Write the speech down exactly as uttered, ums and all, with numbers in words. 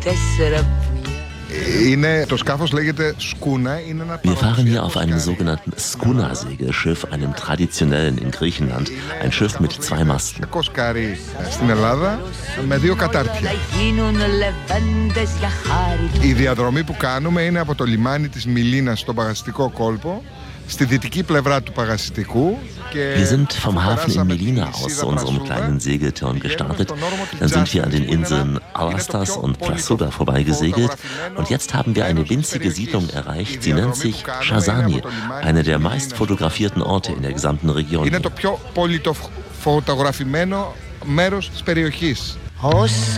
Wir fahren hier auf einem sogenannten Skuna-Segelschiff, einem traditionellen in Griechenland. Ein Schiff mit zwei Masten. Η διαδρομή που κάνουμε είναι από το λιμάνι της Μιλίνας στο Παγαστικό κόλπο, στη δυτική πλευρά του Παγαστικού. Wir sind vom Hafen in Melina aus unserem kleinen Segelturn gestartet. Dann sind wir an den Inseln Alastas und Prasouda vorbeigesegelt. Und jetzt haben wir eine winzige Siedlung erreicht. Sie nennt sich Chazani, einer der meist fotografierten Orte in der gesamten Region. Είναι το πιο πολυτοφωτογραφημένο μέρος της περιοχής.